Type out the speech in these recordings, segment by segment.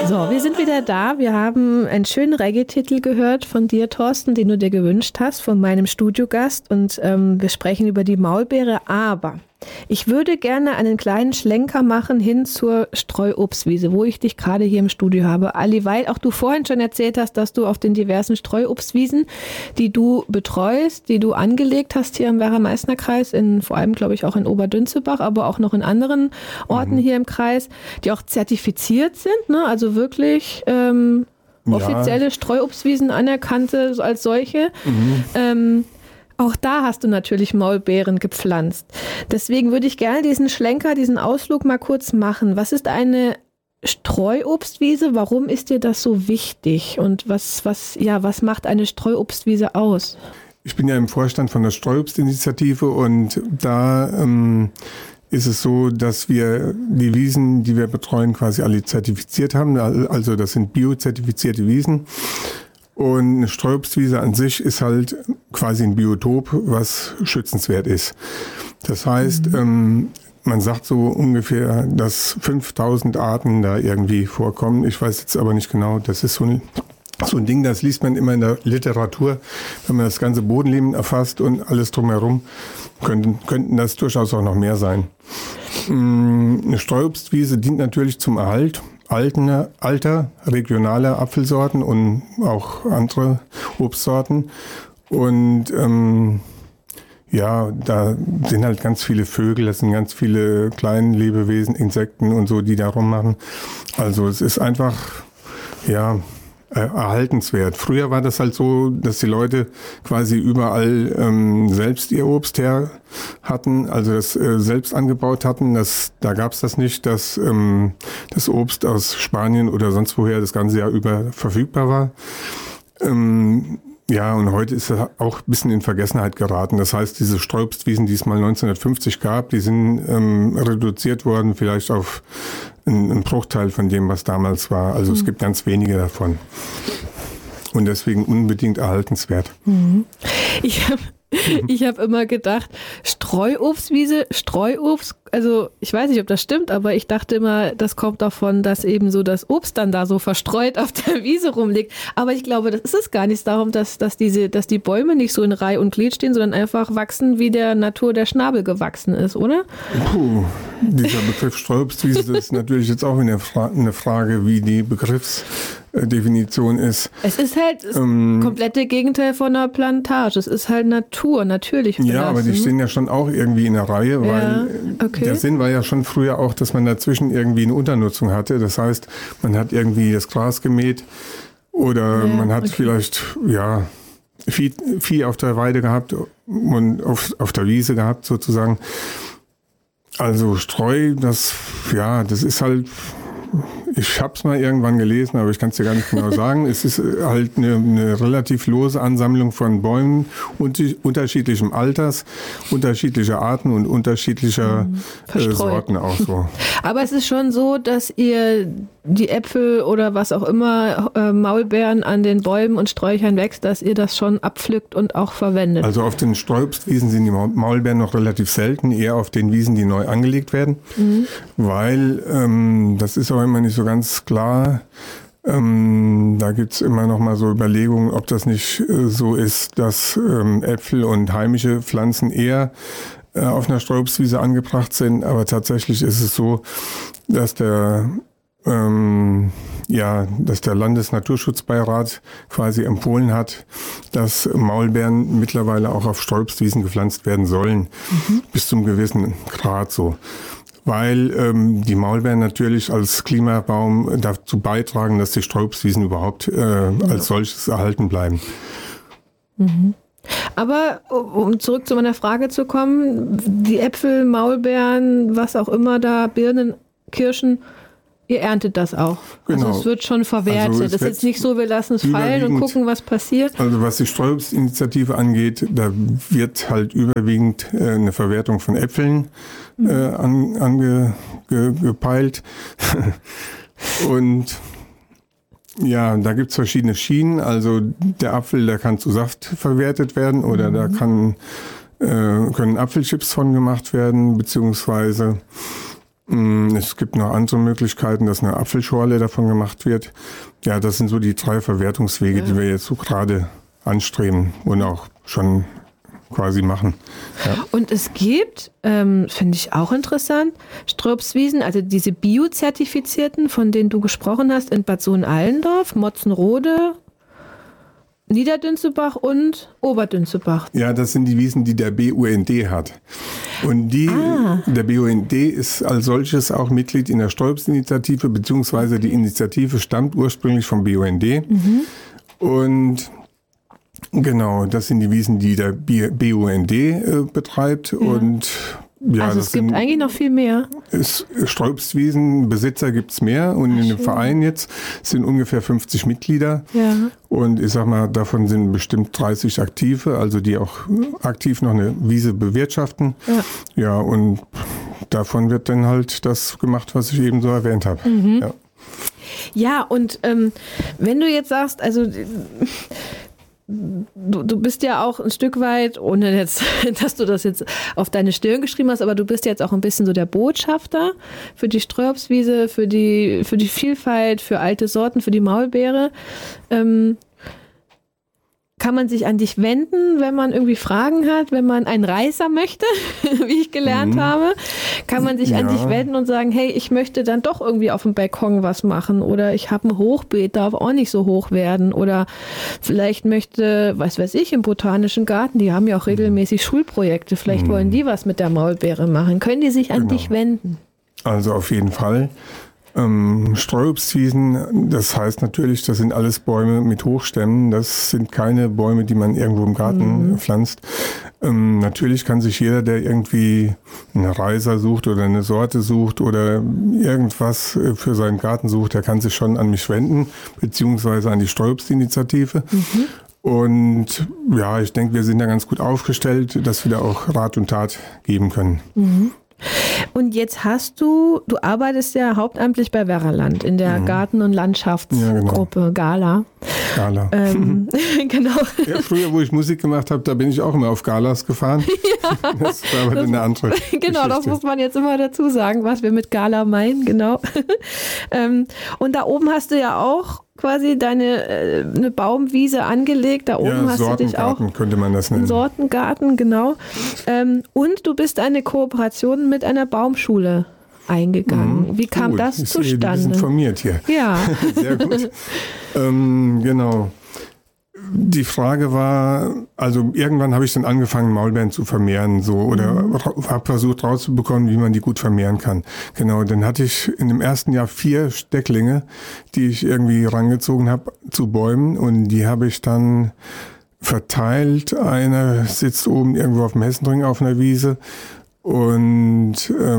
So, wir sind wieder da. Wir haben einen schönen Reggae-Titel gehört von dir, Thorsten, den du dir gewünscht hast, von meinem Studiogast. Und wir sprechen über die Maulbeere. Aber ich würde gerne einen kleinen Schlenker machen hin zur Streuobstwiese, wo ich dich gerade hier im Studio habe. Ali, weil auch du vorhin schon erzählt hast, dass du auf den diversen Streuobstwiesen, die du betreust, die du angelegt hast hier im Werra-Meißner-Kreis, vor allem, glaube ich, auch in Oberdünzebach, aber auch noch in anderen Orten hier im Kreis, die auch zertifiziert sind, ne? Also wirklich offizielle Streuobstwiesen anerkannte als solche. Auch da hast du natürlich Maulbeeren gepflanzt. Deswegen würde ich gerne diesen Schlenker, diesen Ausflug mal kurz machen. Was ist eine Streuobstwiese? Warum ist dir das so wichtig? Und was macht eine Streuobstwiese aus? Ich bin ja im Vorstand von der Streuobstinitiative und da ist es so, dass wir die Wiesen, die wir betreuen, quasi alle zertifiziert haben. Also das sind biozertifizierte Wiesen. Und eine Streuobstwiese an sich ist halt quasi ein Biotop, was schützenswert ist. Das heißt, man sagt so ungefähr, dass 5000 Arten da irgendwie vorkommen. Ich weiß jetzt aber nicht genau, das ist so ein Ding, das liest man immer in der Literatur. Wenn man das ganze Bodenleben erfasst und alles drumherum, könnten das durchaus auch noch mehr sein. Eine Streuobstwiese dient natürlich zum Erhalt alter regionaler Apfelsorten und auch andere Obstsorten. Und da sind halt ganz viele Vögel, das sind ganz viele kleine Lebewesen, Insekten und so, die da rummachen. Also es ist einfach, erhaltenswert. Früher war das halt so, dass die Leute quasi überall selbst ihr Obst her hatten, also das selbst angebaut hatten. Da gab es das nicht, dass das Obst aus Spanien oder sonst woher das ganze Jahr über verfügbar war. Und heute ist es auch ein bisschen in Vergessenheit geraten. Das heißt, diese Streuobstwiesen, die es mal 1950 gab, die sind reduziert worden, vielleicht auf einen Bruchteil von dem, was damals war. Also es gibt ganz wenige davon. Und deswegen unbedingt erhaltenswert. Ich habe immer gedacht, Streuobstwiese, Streuobst, also ich weiß nicht, ob das stimmt, aber ich dachte immer, das kommt davon, dass eben so das Obst dann da so verstreut auf der Wiese rumliegt. Aber ich glaube, das ist es gar nicht darum, dass die Bäume nicht so in Reihe und Glied stehen, sondern einfach wachsen, wie der Natur der Schnabel gewachsen ist, oder? Dieser Begriff Streuobstwiese, das ist natürlich jetzt auch eine Frage, wie die Begriffsdefinition ist. Es ist halt das komplette Gegenteil von einer Plantage. Es ist halt Natur, natürlich belassen. Ja, aber die stehen ja schon auch irgendwie in der Reihe, weil der Sinn war ja schon früher auch, dass man dazwischen irgendwie eine Unternutzung hatte. Das heißt, man hat irgendwie das Gras gemäht oder man hat vielleicht Vieh auf der Weide gehabt und auf der Wiese gehabt sozusagen. Also Streu, das ist halt, ich habe es mal irgendwann gelesen, aber ich kann es dir gar nicht genau sagen. Es ist halt eine relativ lose Ansammlung von Bäumen unterschiedlichem Alters, unterschiedlicher Arten und unterschiedlicher Sorten auch so. Aber es ist schon so, dass ihr die Äpfel oder was auch immer, Maulbeeren an den Bäumen und Sträuchern wächst, dass ihr das schon abpflückt und auch verwendet. Also auf den Streuobstwiesen sind die Maulbeeren noch relativ selten, eher auf den Wiesen, die neu angelegt werden, weil das ist auch immer nicht so ganz klar. Da gibt's immer noch mal so Überlegungen, ob das nicht so ist, dass Äpfel und heimische Pflanzen eher auf einer Streuobstwiese angebracht sind. Aber tatsächlich ist es so, dass der Landesnaturschutzbeirat quasi empfohlen hat, dass Maulbeeren mittlerweile auch auf Streuobstwiesen gepflanzt werden sollen, bis zum gewissen Grad so. Weil die Maulbeeren natürlich als Klimabaum dazu beitragen, dass die Streuobstwiesen überhaupt als solches erhalten bleiben. Aber um zurück zu meiner Frage zu kommen, die Äpfel, Maulbeeren, was auch immer da, Birnen, Kirschen, ihr erntet das auch. Genau. Also es wird schon verwertet. Also es ist jetzt nicht so, wir lassen es fallen und gucken, was passiert. Also was die Streuobstinitiative angeht, da wird halt überwiegend eine Verwertung von Äpfeln angepeilt. Und ja, da gibt's verschiedene Schienen. Also der Apfel, der kann zu Saft verwertet werden oder da können Apfelchips von gemacht werden, beziehungsweise Es gibt noch andere Möglichkeiten, dass eine Apfelschorle davon gemacht wird. Ja, das sind so die 3 Verwertungswege, die wir jetzt so gerade anstreben und auch schon quasi machen. Ja. Und es gibt, finde ich auch interessant, Sträubswiesen, also diese Bio-Zertifizierten, von denen du gesprochen hast, in Bad Sohn-Allendorf, Motzenrode, Niederdünzebach und Oberdünzebach. Ja, das sind die Wiesen, die der BUND hat. Und der BUND ist als solches auch Mitglied in der Sträubsinitiative, beziehungsweise die Initiative stammt ursprünglich vom BUND. Und genau, das sind die Wiesen, die der BUND betreibt. Ja. Und ja, also es gibt eigentlich noch viel mehr. Sträubswiesen, Besitzer gibt es mehr und in dem Verein jetzt sind ungefähr 50 Mitglieder. Ja. Und ich sag mal, davon sind bestimmt 30 Aktive, also die auch aktiv noch eine Wiese bewirtschaften. Ja, und davon wird dann halt das gemacht, was ich eben so erwähnt habe. Ja, und wenn du jetzt sagst, also du bist ja auch ein Stück weit, ohne jetzt, dass du das jetzt auf deine Stirn geschrieben hast, aber du bist jetzt auch ein bisschen so der Botschafter für die Sträubswiese, für die Vielfalt, für alte Sorten, für die Maulbeere. Kann man sich an dich wenden, wenn man irgendwie Fragen hat, wenn man einen Reißer möchte, wie ich gelernt habe? Kann man sich an dich wenden und sagen, hey, ich möchte dann doch irgendwie auf dem Balkon was machen oder ich habe ein Hochbeet, darf auch nicht so hoch werden oder vielleicht möchte, was weiß ich, im Botanischen Garten, die haben ja auch regelmäßig Schulprojekte, vielleicht wollen die was mit der Maulbeere machen. Können die sich an dich wenden? Also auf jeden Fall. Streuobstwiesen, das heißt natürlich, das sind alles Bäume mit Hochstämmen. Das sind keine Bäume, die man irgendwo im Garten pflanzt. Natürlich kann sich jeder, der irgendwie einen Reiser sucht oder eine Sorte sucht oder irgendwas für seinen Garten sucht, der kann sich schon an mich wenden, beziehungsweise an die Streuobstinitiative. Und ja, ich denke, wir sind da ganz gut aufgestellt, dass wir da auch Rat und Tat geben können. Und jetzt du arbeitest ja hauptamtlich bei Werraland in der Garten- und Landschaftsgruppe Gala. Gala. Genau. Ja, früher, wo ich Musik gemacht habe, da bin ich auch immer auf Galas gefahren. Ja, das war aber eine andere Genau, das muss man jetzt immer dazu sagen, was wir mit Gala meinen, genau. Und da oben hast du ja auch quasi eine Baumwiese angelegt. Da oben hast du dich auch. Könnte man das nennen. Sortengarten, genau. Und du bist eine Kooperation mit einer Baumschule eingegangen. Wie kam das zustande? Wir sind informiert hier. Ja. Sehr gut. Genau. Die Frage war, also irgendwann habe ich dann angefangen, Maulbeeren zu vermehren, oder habe versucht rauszubekommen, wie man die gut vermehren kann. Genau, dann hatte ich in dem ersten Jahr 4 Stecklinge, die ich irgendwie rangezogen habe zu Bäumen und die habe ich dann verteilt. Einer sitzt oben irgendwo auf dem Hessenring auf einer Wiese und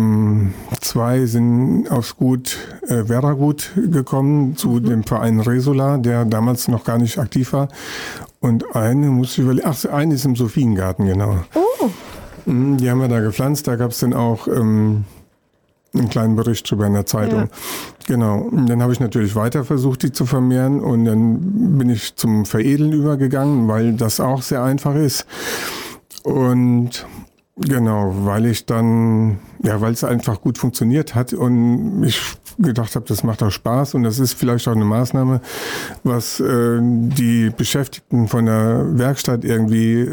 2 sind aufs Gut Werragut gekommen, zu dem Verein Resula, der damals noch gar nicht aktiv war. Und eine ist im Sophiengarten, genau. Oh. Die haben wir da gepflanzt, da gab es dann auch einen kleinen Bericht drüber in der Zeitung. Ja. Genau. Und dann habe ich natürlich weiter versucht, die zu vermehren und dann bin ich zum Veredeln übergegangen, weil das auch sehr einfach ist. Und genau, weil es einfach gut funktioniert hat und ich gedacht habe, das macht auch Spaß und das ist vielleicht auch eine Maßnahme, was die Beschäftigten von der Werkstatt irgendwie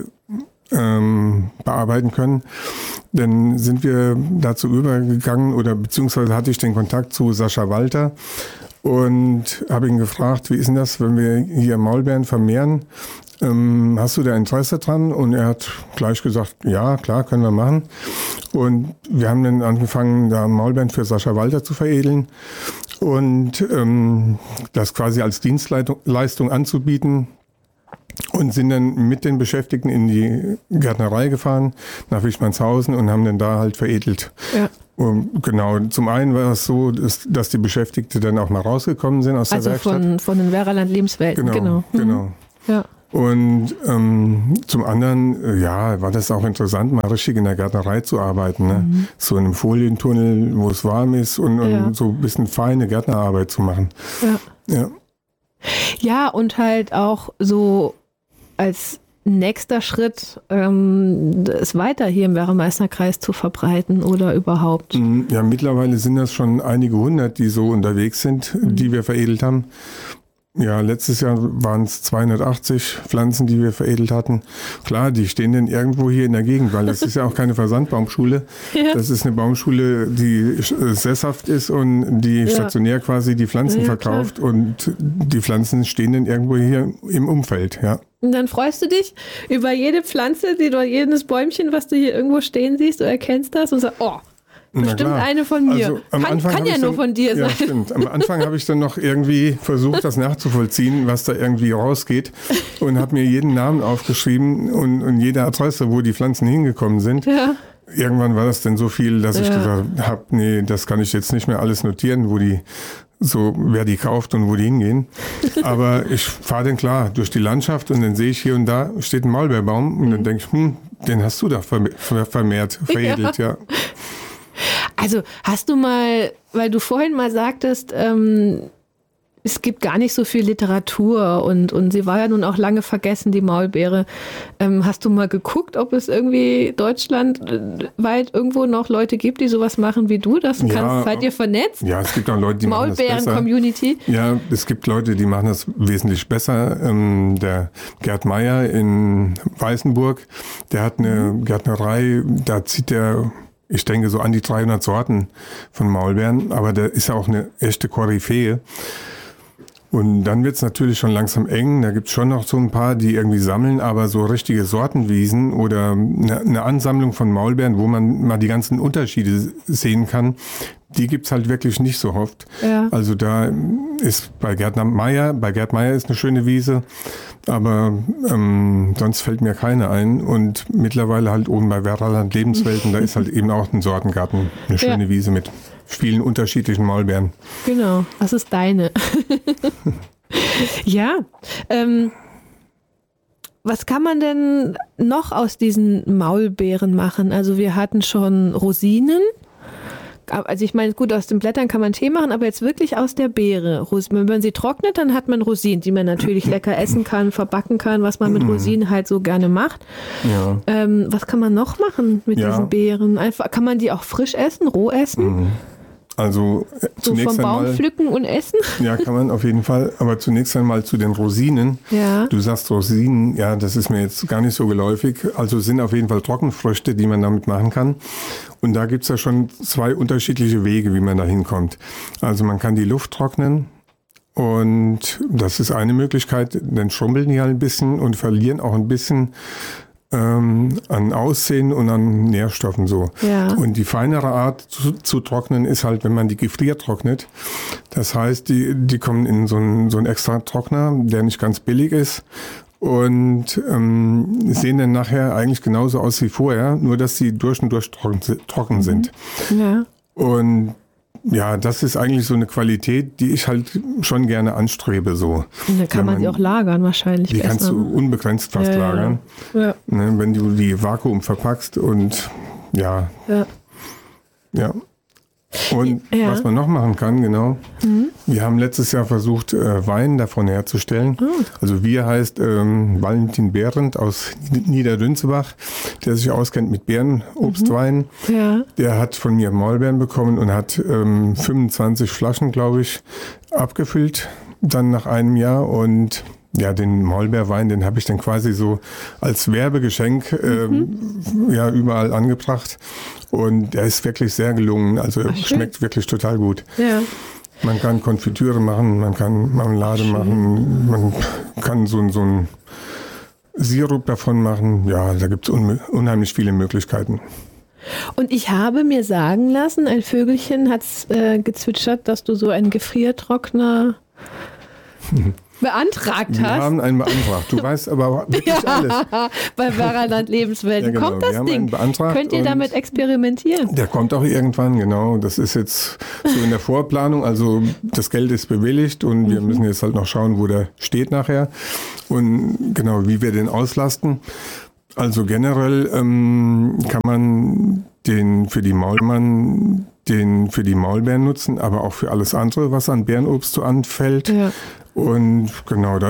bearbeiten können. Dann sind wir dazu übergegangen oder beziehungsweise hatte ich den Kontakt zu Sascha Walter und habe ihn gefragt, wie ist denn das, wenn wir hier Maulbeeren vermehren? Hast du da Interesse dran? Und er hat gleich gesagt, ja, klar, können wir machen. Und wir haben dann angefangen, da Maulbeeren für Sascha Walter zu veredeln und das quasi als Dienstleistung anzubieten. Und sind dann mit den Beschäftigten in die Gärtnerei gefahren, nach Wichmannshausen und haben dann da halt veredelt. Ja. Und genau, zum einen war es so, dass die Beschäftigten dann auch mal rausgekommen sind aus der Werkstatt. Also von den Werraland Lebenswelten, genau. Ja. Und zum anderen, war das auch interessant, mal richtig in der Gärtnerei zu arbeiten. Ne? So in einem Folientunnel, wo es warm ist und so ein bisschen feine Gärtnerarbeit zu machen. Ja, und halt auch so als nächster Schritt, es weiter hier im Werra-Meißner-Kreis zu verbreiten oder überhaupt? Ja, mittlerweile sind das schon einige hundert, die so unterwegs sind, die wir veredelt haben. Ja, letztes Jahr waren es 280 Pflanzen, die wir veredelt hatten. Klar, die stehen dann irgendwo hier in der Gegend, weil das ist ja auch keine Versandbaumschule. Ja. Das ist eine Baumschule, die sesshaft ist und die stationär quasi die Pflanzen verkauft. Klar. Und die Pflanzen stehen dann irgendwo hier im Umfeld, ja. Und dann freust du dich über jede Pflanze, jedes Bäumchen, was du hier irgendwo stehen siehst, du erkennst das und sagst, oh, bestimmt eine von mir. Also, kann ja nur von dir sein. Ja, stimmt. Am Anfang habe ich dann noch irgendwie versucht, das nachzuvollziehen, was da irgendwie rausgeht und habe mir jeden Namen aufgeschrieben und jede Adresse, wo die Pflanzen hingekommen sind. Ja. Irgendwann war das dann so viel, dass ich gesagt habe, nee, das kann ich jetzt nicht mehr alles notieren, wer die kauft und wo die hingehen. Aber ich fahre dann klar durch die Landschaft und dann sehe ich hier und da steht ein Maulbeerbaum und dann denke ich, den hast du da vermehrt, veredelt, ja. Also hast du mal, weil du vorhin mal sagtest, es gibt gar nicht so viel Literatur und sie war ja nun auch lange vergessen, die Maulbeere. Hast du mal geguckt, ob es irgendwie deutschlandweit irgendwo noch Leute gibt, die sowas machen wie du? Seid ihr vernetzt? Ja, es gibt auch Leute, die machen das besser. Maulbeeren-Community? Ja, es gibt Leute, die machen das wesentlich besser. Der Gerd Meyer in Weißenburg, der hat eine Gärtnerei, da zieht der... Ich denke so an die 300 Sorten von Maulbeeren, aber der ist ja auch eine echte Koryphäe. Und dann wird es natürlich schon langsam eng. Da gibt es schon noch so ein paar, die irgendwie sammeln, aber so richtige Sortenwiesen oder eine Ansammlung von Maulbeeren, wo man mal die ganzen Unterschiede sehen kann, die gibt's halt wirklich nicht so oft. Ja. Also da ist bei Gerd Meyer ist eine schöne Wiese, aber sonst fällt mir keine ein. Und mittlerweile halt oben bei Werraland Lebenswelten, da ist halt eben auch ein Sortengarten, eine schöne Wiese mit vielen unterschiedlichen Maulbeeren. Genau, das ist deine. Ja, was kann man denn noch aus diesen Maulbeeren machen? Also wir hatten schon Rosinen. Also ich meine, gut, aus den Blättern kann man Tee machen, aber jetzt wirklich aus der Beere. Wenn man sie trocknet, dann hat man Rosinen, die man natürlich lecker essen kann, verbacken kann, was man mit Rosinen halt so gerne macht. Ja. Was kann man noch machen mit diesen Beeren? Einfach, kann man die auch frisch essen, roh essen? Also zunächst vom Baum pflücken und essen? Ja, kann man auf jeden Fall. Aber zunächst einmal zu den Rosinen. Ja. Du sagst Rosinen, ja, das ist mir jetzt gar nicht so geläufig. Also sind auf jeden Fall Trockenfrüchte, die man damit machen kann. Und da gibt's ja schon 2 unterschiedliche Wege, wie man da hinkommt. Also man kann die Luft trocknen. Und das ist eine Möglichkeit. Dann schrumpeln die halt ein bisschen und verlieren auch ein bisschen an Aussehen und an Nährstoffen so. Ja. Und die feinere Art zu trocknen ist halt, wenn man die gefriertrocknet. Das heißt, die kommen in so einen extra Trockner, der nicht ganz billig ist und sehen dann nachher eigentlich genauso aus wie vorher, nur dass sie durch und durch trocken sind. Ja. Und ja, das ist eigentlich so eine Qualität, die ich halt schon gerne anstrebe. So. Und dann kann man sie auch lagern wahrscheinlich. Die kannst du unbegrenzt fast lagern. Ja. Ne, wenn du die Vakuum verpackst und ja. Und was man noch machen kann, genau. Wir haben letztes Jahr versucht, Wein davon herzustellen. Also wir heißt Valentin Behrendt aus Niederdünzebach, der sich auskennt mit Beerenobstwein. Ja. Der hat von mir Maulbeeren bekommen und hat 25 Flaschen, glaube ich, abgefüllt, dann nach einem Jahr. Und ja, den Maulbeerwein, den habe ich dann quasi so als Werbegeschenk überall angebracht. Und er ist wirklich sehr gelungen. Also schmeckt wirklich total gut. Ja. Man kann Konfitüre machen, man kann Marmelade machen, man kann so einen Sirup davon machen. Ja, da gibt es unheimlich viele Möglichkeiten. Und ich habe mir sagen lassen, ein Vögelchen hat gezwitschert, dass du so einen Gefriertrockner beantragt hast. Wir haben einen beantragt. Du weißt aber wirklich alles. Bei Werraland Lebenswelten. Ja, genau. Kommt das Ding? Könnt ihr damit experimentieren? Der kommt auch irgendwann, genau. Das ist jetzt so in der Vorplanung. Also das Geld ist bewilligt und wir müssen jetzt halt noch schauen, wo der steht nachher. Und genau, wie wir den auslasten. Also generell kann man den für die Maulbeeren nutzen, aber auch für alles andere, was an Beerenobst so anfällt. Ja. Und genau, da